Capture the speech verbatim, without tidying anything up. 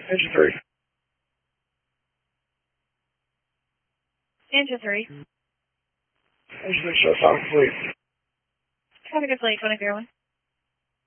Engine three. Engine three. Engine three, shut off, complete. Have a good flight, twenty-three oh one.